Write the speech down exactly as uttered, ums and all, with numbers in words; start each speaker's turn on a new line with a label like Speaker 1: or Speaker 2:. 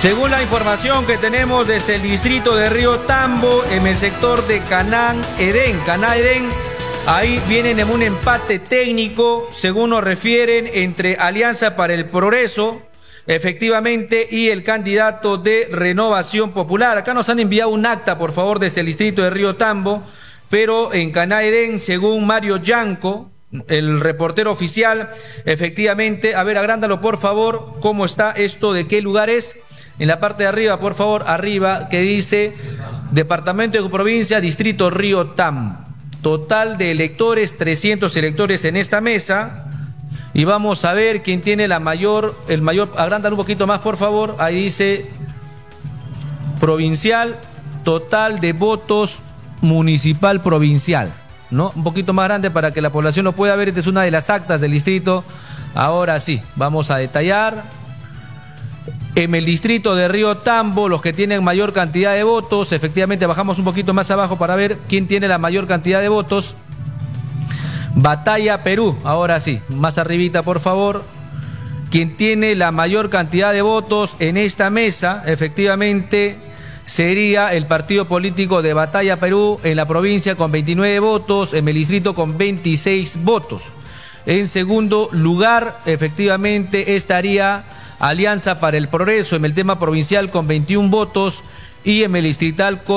Speaker 1: Según la información que tenemos desde el distrito de Río Tambo, en el sector de Canán Edén, Canán Edén, ahí vienen en un empate técnico, según nos refieren, entre Alianza para el Progreso, efectivamente, y el candidato de Renovación Popular. Acá nos han enviado un acta, por favor, desde el distrito de Río Tambo, pero en Canán Edén, según Mario Yanco, el reportero oficial, efectivamente, a ver, agrándalo por favor, ¿cómo está esto? ¿De qué lugar es? En la parte de arriba, por favor, arriba, que dice Departamento de Provincia, Distrito Río Tambo. Total de electores, trescientos electores en esta mesa. Y vamos a ver quién tiene la mayor, el mayor, agrándalo un poquito más, por favor. Ahí dice provincial, total de votos municipal provincial, ¿no? Un poquito más grande para que la población lo pueda ver. Esta es una de las actas del distrito. Ahora sí, vamos a detallar. En el distrito de Río Tambo, los que tienen mayor cantidad de votos, efectivamente bajamos un poquito más abajo para ver quién tiene la mayor cantidad de votos. Batalla Perú, ahora sí, más arribita por favor. Quien tiene la mayor cantidad de votos en esta mesa, efectivamente, sería el partido político de Batalla Perú en la provincia con veintinueve votos, en el distrito con veintiséis votos. En segundo lugar, efectivamente, estaría Alianza para el Progreso en el tema provincial con veintiún votos y en el distrital con